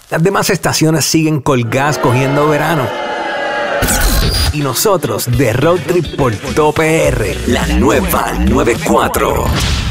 Las demás estaciones siguen colgadas cogiendo verano. Y nosotros de Road Trip por Top PR, la nueva 94.